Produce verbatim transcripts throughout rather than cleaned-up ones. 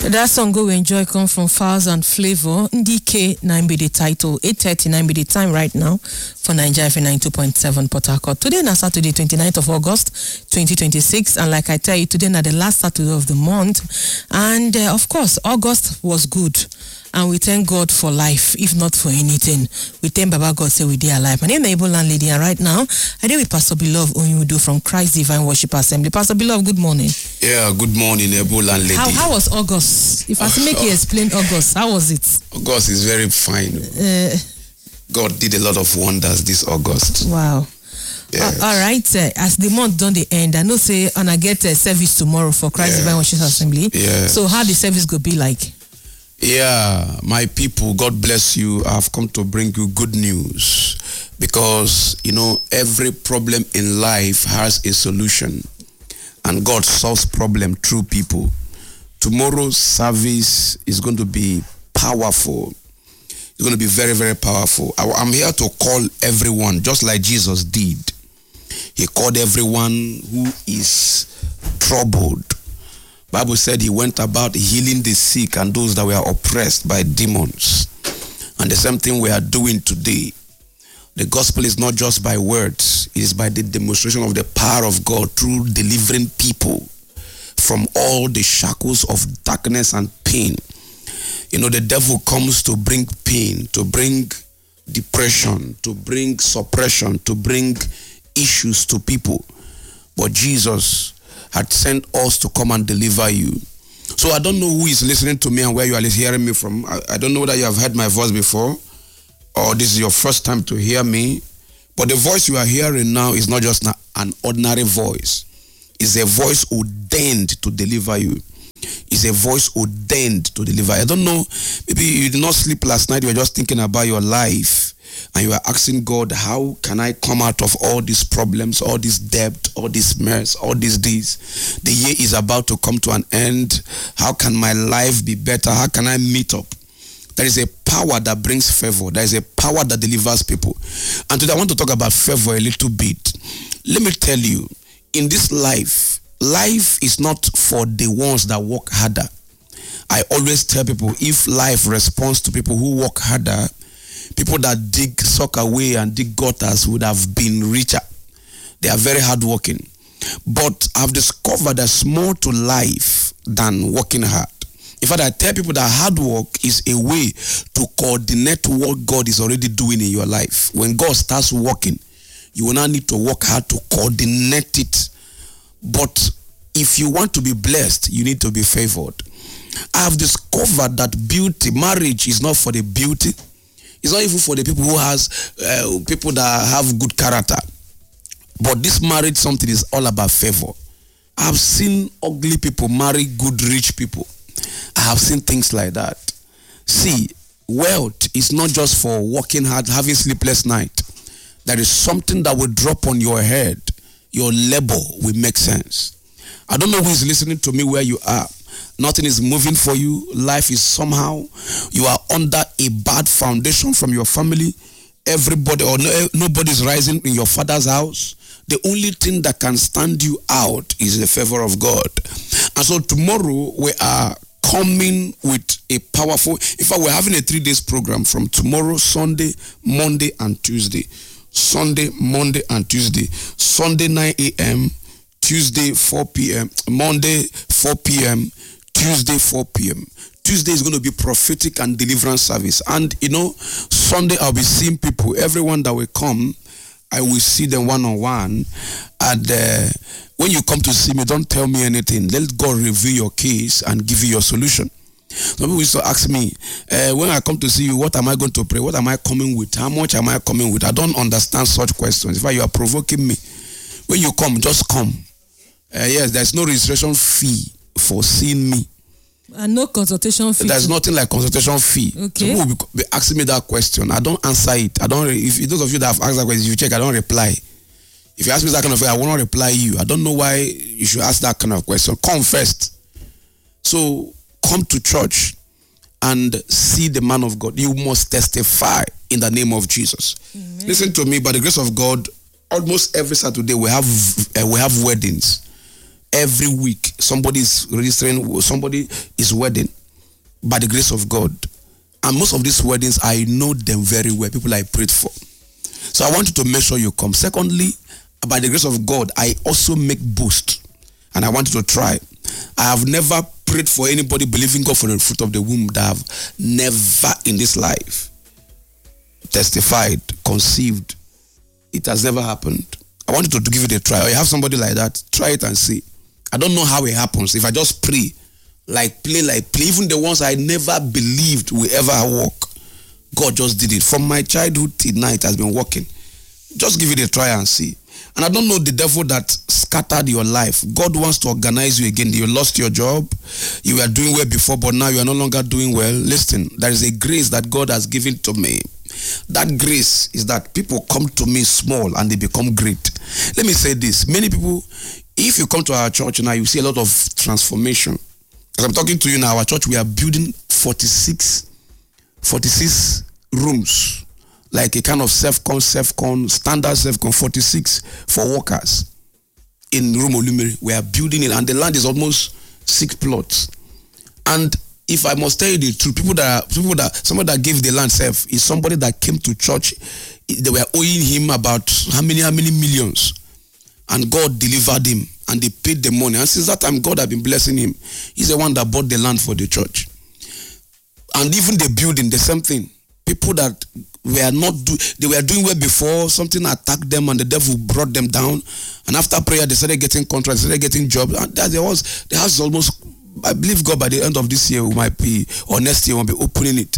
That song go enjoy come from Fowls and Flavor. D K nine be the title. eight thirty-nine be the time right now for Nigeria F M ninety-two point seven Port Harcourt. Today is Saturday, twenty-ninth of August, twenty twenty-six. And like I tell you, today is the last Saturday of the month. And uh, of course, August was good. And we thank God for life, if not for anything. We thank Baba God say we did alive. My name is Able Landlady, and right now, I deal with Pastor Beloved Onyudo from Christ Divine Worship Assembly. Pastor Beloved, good morning. Yeah, good morning, Able Landlady. How, how was August? If I uh, make you explain August, how was it? August is very fine. Uh, God did a lot of wonders this August. Wow. Yes. Uh, all right, uh, as the month done the end, I know say and I get a service tomorrow for Christ yes. Divine Worship Assembly. Yes. So how the service go be like? Yeah, my people, God bless you. I've come to bring you good news because, you know, every problem in life has a solution and God solves problem through people. Tomorrow's service is going to be powerful. It's going to be very, very powerful. I'm here to call everyone, just like Jesus did. He called everyone who is troubled. Bible said he went about healing the sick and those that were oppressed by demons. And the same thing we are doing today. The gospel is not just by words, it is by the demonstration of the power of God through delivering people from all the shackles of darkness and pain. You know, the devil comes to bring pain, to bring depression, to bring suppression, to bring issues to people. But Jesus had sent us to come and deliver you. So I don't know who is listening to me and where you are hearing me from. I, I don't know whether you have heard my voice before or this is your first time to hear me. But the voice you are hearing now is not just an ordinary voice. It's a voice ordained to deliver you. It's a voice ordained to deliver. I don't know, maybe you did not sleep last night. You were just thinking about your life. And you are asking God, how can I come out of all these problems, all this debt, all this mess, all this this? The year is about to come to an end. How can my life be better? How can I meet up? There is a power that brings favor. There is a power that delivers people. And today I want to talk about favor a little bit. Let me tell you, in this life, life is not for the ones that work harder. I always tell people, if life responds to people who work harder, people that dig sock away and dig gutters would have been richer. They are very hardworking. But I've discovered there's more to life than working hard. In fact, I tell people that hard work is a way to coordinate what God is already doing in your life. When God starts working, you will not need to work hard to coordinate it. But if you want to be blessed, you need to be favored. I have discovered that beauty, marriage is not for the beauty. It's not even for the people who has uh, people that have good character. But this marriage something is all about favor. I've seen ugly people marry good rich people. I have seen things like that. See, wealth is not just for working hard, having sleepless night. There is something that will drop on your head. Your labor will make sense. I don't know who is listening to me where you are. Nothing is moving for you. Life is somehow, you are under a bad foundation from your family. Everybody or no, nobody is rising in your father's house. The only thing that can stand you out is the favor of God. And so tomorrow we are coming with a powerful, in fact, we're having a three days program from tomorrow, Sunday, Monday, and Tuesday. Sunday, Monday, and Tuesday. Sunday, nine a.m., Tuesday, four p.m., Monday, four p.m., Tuesday, four p.m. Tuesday is going to be prophetic and deliverance service. And, you know, Sunday I'll be seeing people. Everyone that will come, I will see them one-on-one. And uh, when you come to see me, don't tell me anything. Let God reveal your case and give you your solution. Some people used to ask me, uh, when I come to see you, what am I going to pray? What am I coming with? How much am I coming with? I don't understand such questions. In fact, you are provoking me. When you come, just come. Uh, yes, there's no registration fee for seeing me. And no consultation fee. There's nothing like consultation fee. Okay. Some people will be asking me that question. I don't answer it. I don't. If those of you that have asked that question, if you check, I don't reply. If you ask me that kind of question, I will not reply you. I don't know why you should ask that kind of question. Come first. So come to church and see the man of God. You must testify in the name of Jesus. Amen. Listen to me. By the grace of God, almost every Saturday we have uh, we have weddings. every week somebody is registering, somebody is wedding by the grace of God. And most of these weddings, I know them very well, people I prayed for. So I want you to make sure you come. Secondly, by the grace of God, I also make boast. And I want you to try. I have never prayed for anybody believing God for the fruit of the womb that have never in this life testified, conceived. It has never happened. I want you to, to give it a try. Or you have somebody like that, try it and see. I don't know how it happens. If I just pray, like play, like play, even the ones I never believed will ever work, God just did it. From my childhood till now, it has been working. Just give it a try and see. And I don't know the devil that scattered your life. God wants to organize you again. You lost your job. You were doing well before, but now you are no longer doing well. Listen, there is a grace that God has given to me. That grace is that people come to me small and they become great. Let me say this. Many people, if you come to our church now, you see a lot of transformation. As I'm talking to you now, our church, we are building forty-six, forty-six rooms. Like a kind of self-con, self-con, standard self-con, forty-six for workers in Room Olumere. We are building it, and the land is almost six plots. And if I must tell you the truth, people that people that somebody that gave the land self is somebody that came to church. They were owing him about how many how many millions, and God delivered him, and they paid the money. And since that time, God has been blessing him. He's the one that bought the land for the church, and even the building, the same thing. People that were not do they were doing well before, something attacked them and the devil brought them down, and after prayer they started getting contracts, they started getting jobs, and there was the house is almost, I believe God by the end of this year we might be, or next year we'll be opening it.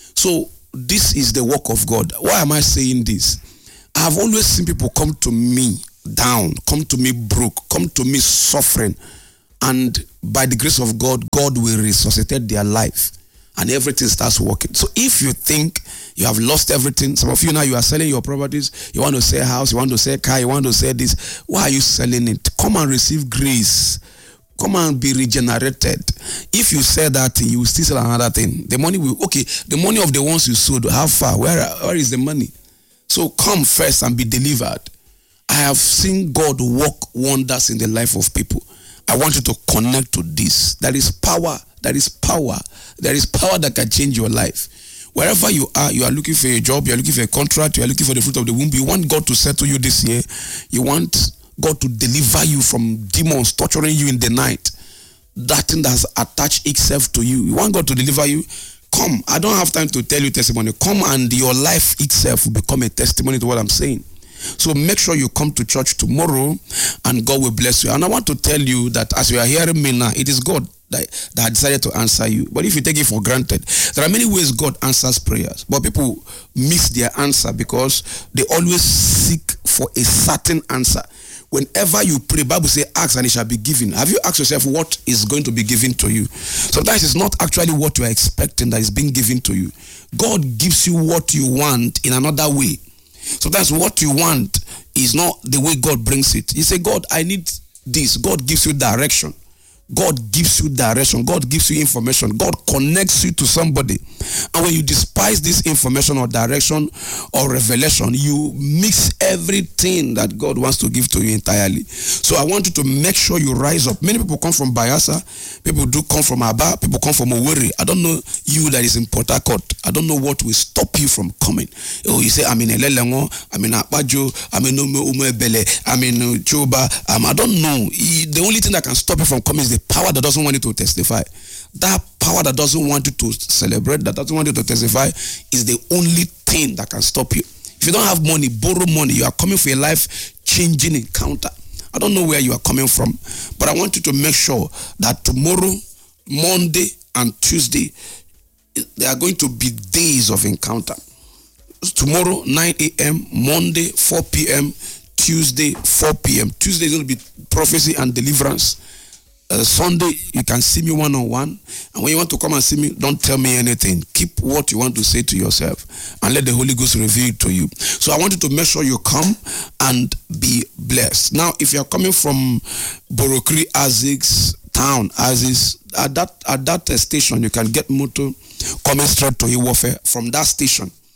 So this is the work of God. Why am I saying this? I have always seen people come to me down, come to me broke, come to me suffering, and by the grace of God, God will resuscitate their life. And everything starts working. So if you think you have lost everything, some of you now, you are selling your properties, you want to sell a house, you want to sell a car, you want to sell this, why are you selling it? Come and receive grace. Come and be regenerated. If you sell that thing, you will still sell another thing. The money will, okay, the money of the ones you sold, how far? Where, where is the money? So come first and be delivered. I have seen God work wonders in the life of people. I want you to connect to this. There is power. There is power. There is power that can change your life. Wherever you are, you are looking for a job, you are looking for a contract, you are looking for the fruit of the womb. You want God to settle you this year. You want God to deliver you from demons torturing you in the night. That thing that has attached itself to you. You want God to deliver you? Come. I don't have time to tell you testimony. Come and your life itself will become a testimony to what I'm saying. So make sure you come to church tomorrow and God will bless you. And I want to tell you that as you are hearing me now, it is God that, that decided to answer you. But if you take it for granted, there are many ways God answers prayers. But people miss their answer because they always seek for a certain answer. Whenever you pray, Bible says, ask and it shall be given. Have you asked yourself what is going to be given to you? Sometimes it's not actually what you are expecting that is being given to you. God gives you what you want in another way. Sometimes what you want is not the way God brings it. You say, God, I need this. God gives you direction. God gives you direction. God gives you information. God connects you to somebody. And when you despise this information or direction or revelation, you mix everything that God wants to give to you entirely. So I want you to make sure you rise up. Many people come from Bayelsa. People do come from Aba. People come from Owerri. I don't know you that is in Port Harcourt. I don't know what will stop you from coming. Oh, you say, I'm in Elelengo, I'm in Akpajo, I'm in Umebele, I'm in Choba. Um, I don't know. The only thing that can stop you from coming is the power that doesn't want you to testify. That power that doesn't want you to celebrate, that doesn't want you to testify, is the only thing that can stop you. If you don't have money, borrow money. You are coming for a life-changing encounter. I don't know where you are coming from, but I want you to make sure that tomorrow, Monday, and Tuesday, there are going to be days of encounter. Tomorrow, nine a.m., Monday, four p.m., Tuesday, four p.m. Tuesday is going to be prophecy and deliverance. Uh, Sunday, you can see me one-on-one. And when you want to come and see me, don't tell me anything. Keep what you want to say to yourself and let the Holy Ghost reveal it to you. So I want you to make sure you come and be blessed. Now, if you're coming from Borokri, Azix, town, Azix, at that, at that uh, station, you can get motor coming straight to Iwofe from that station.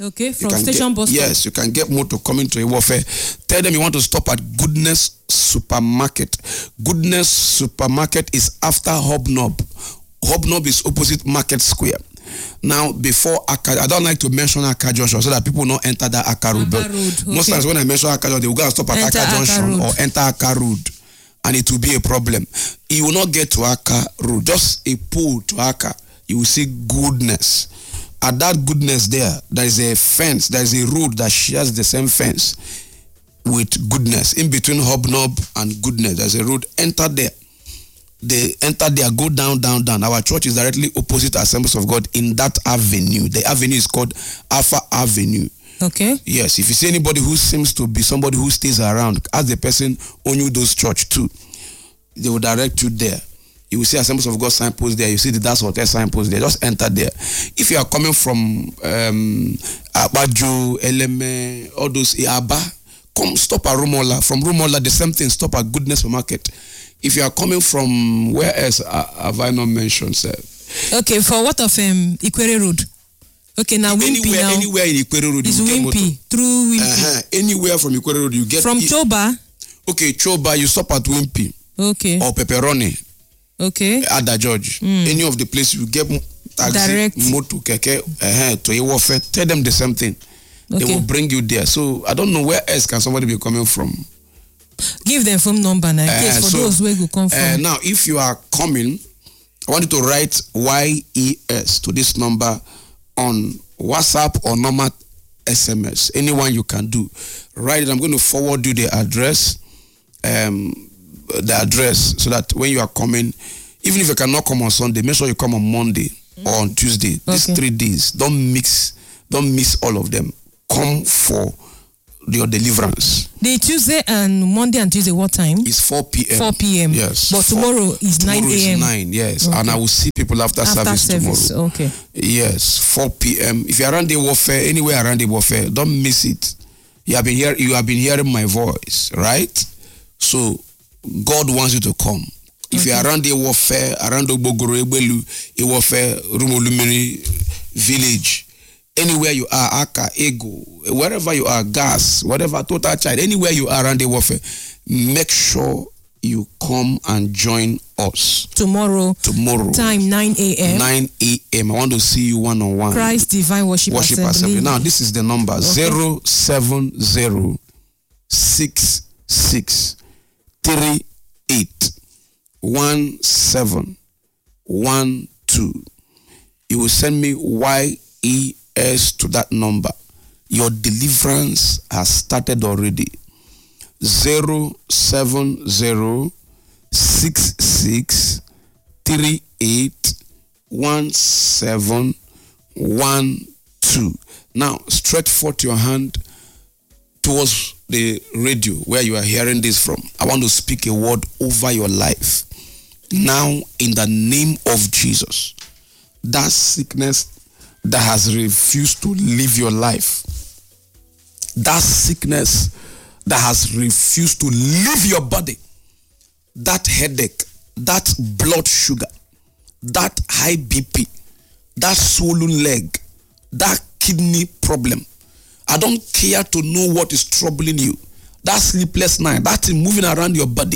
Okay, from station get, bus stop. Yes, you can get motor coming to Iwofe. Tell them you want to stop at Goodness Supermarket. Goodness Supermarket is after Hobnob. Hobnob is opposite Market Square. Now, before Akka, I don't like to mention Akka Junction so that people don't enter that Akka Road. Akka Road okay. Most times when I mention Akka Junction, they will go and stop at enter Akka Junction Akka or enter Akka Road. And it will be a problem. You will not get to Akka Road. Just a pull to Akka. You will see Goodness. At that Goodness there, there is a fence. There is a road that shares the same fence with Goodness. In between Hobnob and Goodness, there's a road. Enter there. They enter there, go down, down, down. Our church is directly opposite Assemblies of God in that avenue. The avenue is called Alpha Avenue. Okay. Yes, if you see anybody who seems to be somebody who stays around, ask the person who knew those church too. They will direct you there. You will see Assemblies of God signpost there. You see the Das Hotel signpost there. Just enter there. If you are coming from um, Abajo, Eleme, all those Aba, come stop at Rumola. From Rumola, the same thing. Stop at Goodness Market. If you are coming from where else have I not mentioned, sir? Okay, for what of um, Ikwere Road? Okay, now Wimpy anywhere, now. Anywhere in Ikwere Road, is you get Wimpy through Wimpy. Uh-huh. Anywhere from Ikwere Road, you get from Choba. Okay, Choba, you stop at Wimpy. Okay. Or Pepperoni. Okay. Ada George. Mm. Any of the places you get taxi, direct moto, keke, uh-huh, to Iwofe, tell them the same thing. Okay. They will bring you there. So I don't know where else can somebody be coming from. Give them phone number now, in case uh, for so, those where you come from. Uh, now, if you are coming, I want you to write Y E S to this number on WhatsApp or normal S M S. Anyone you can do. Write it. I'm going to forward you the address, um, the address, so that when you are coming, even if you cannot come on Sunday, make sure you come on Monday mm. or on Tuesday. Okay. These three days. Don't mix. Don't miss all of them. Come for your deliverance. The Tuesday and Monday and Tuesday, what time? It's four p.m. four p.m. Yes. But tomorrow is tomorrow nine a.m. Is nine, yes. Okay. And I will see people after, after service, service tomorrow. Okay. Yes, four p.m. If you're around the warfare, anywhere around the warfare, don't miss it. You have been here. You have been hearing my voice, right? So God wants you to come. If okay. you're around the warfare, around the Bogoro, Ebelu, warfare, Rumolumini village, anywhere you are, Aka, Ego, wherever you are, Gas, whatever, Total Child, anywhere you are around the warfare, make sure you come and join us. Tomorrow. Tomorrow. Time nine a.m. nine a.m. I want to see you one on one. Christ Divine Worship, Worship Assembly. Assembly. Now, this is the number okay. zero seven zero six six three eight one seven one two. You will send me Y E S to that number. Your deliverance has started already. Zero seven zero six six three eight one seven one two. Now stretch forth your hand towards the radio where you are hearing this from. I want to speak a word over your life. Now, in the name of Jesus, that sickness that has refused to live your life, that sickness that has refused to leave your body, that headache, that blood sugar, that high B P, that swollen leg, that kidney problem, I don't care to know what is troubling you, that sleepless night, that thing moving around your body,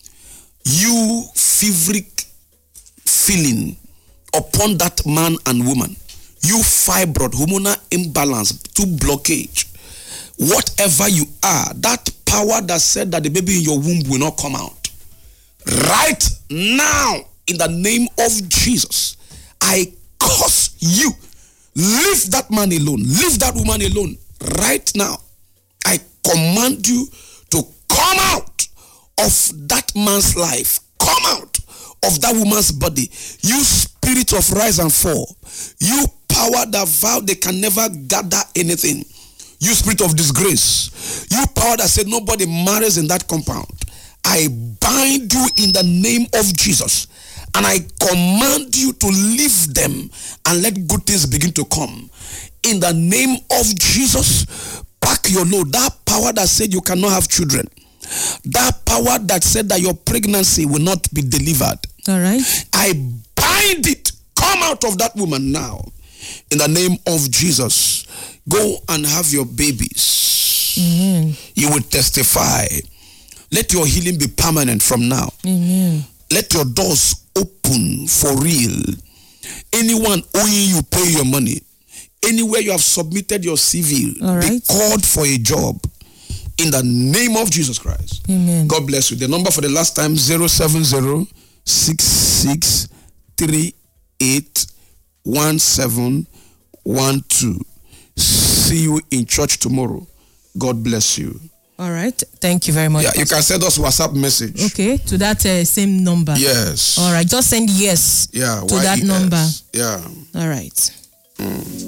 you feveric feeling upon that man and woman, you fibroid, hormonal imbalance, to blockage, whatever you are, that power that said that the baby in your womb will not come out, right now, in the name of Jesus, I curse you. Leave that man alone. Leave that woman alone. Right now, I command you to come out of that man's life. Come out of that woman's body. You spirit of rise and fall. You power that vow they can never gather anything. You spirit of disgrace. You power that said nobody marries in that compound. I bind you in the name of Jesus. And I command you to leave them and let good things begin to come. In the name of Jesus, pack your load. That power that said you cannot have children. That power that said that your pregnancy will not be delivered. All right. I bind it. Come out of that woman now. In the name of Jesus. Go and have your babies. Amen. You will testify. Let your healing be permanent from now. Amen. Let your doors open for real. Anyone owing you, pay your money. Anywhere you have submitted your C V, All right. be called for a job. In the name of Jesus Christ. Amen. God bless you. The number for the last time, zero seven zero, six six three eight, one seven one two. See you in church tomorrow. God bless you. All right. Thank you very much. Yeah, you can send us WhatsApp message. Okay, to that uh, same number. Yes. All right. Just send yes Yeah. to Y E S. that number. Yeah. All right. Mm.